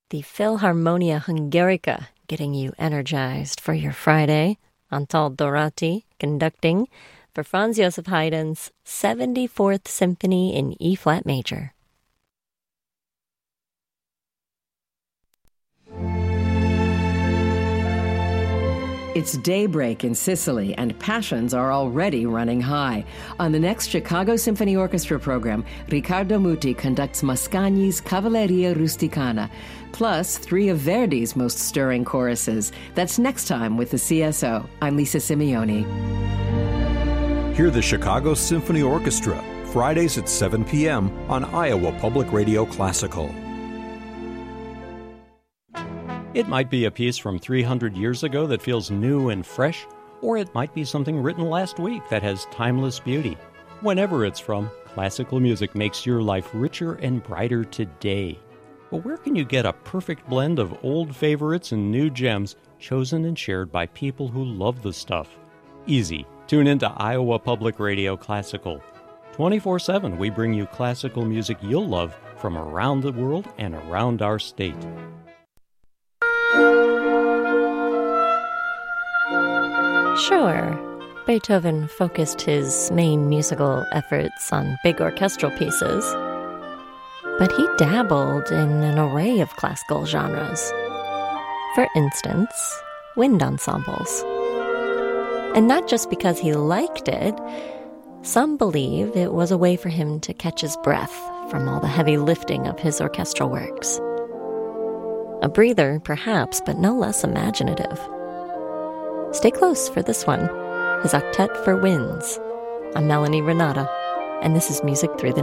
The Philharmonia Hungarica getting you energized for your Friday. Antal Dorati conducting for Franz Joseph Haydn's 74th Symphony in E-flat major. It's daybreak in Sicily, and passions are already running high. On the next Chicago Symphony Orchestra program, Riccardo Muti conducts Mascagni's Cavalleria Rusticana, plus 3 of Verdi's most stirring choruses. That's next time with the CSO. I'm Lisa Simeoni. Hear the Chicago Symphony Orchestra, Fridays at 7 p.m. on Iowa Public Radio Classical. It might be a piece from 300 years ago that feels new and fresh, or it might be something written last week that has timeless beauty. Whenever it's from, classical music makes your life richer and brighter today. But where can you get a perfect blend of old favorites and new gems chosen and shared by people who love the stuff? Easy. Tune into Iowa Public Radio Classical. 24/7, we bring you classical music you'll love from around the world and around our state. Sure, Beethoven focused his main musical efforts on big orchestral pieces, but he dabbled in an array of classical genres. For instance, wind ensembles. And not just because he liked it, some believe it was a way for him to catch his breath from all the heavy lifting of his orchestral works. A breather, perhaps, but no less imaginative. Stay close for this one, his Octet for Winds. I'm Melanie Renata, and this is Music Through the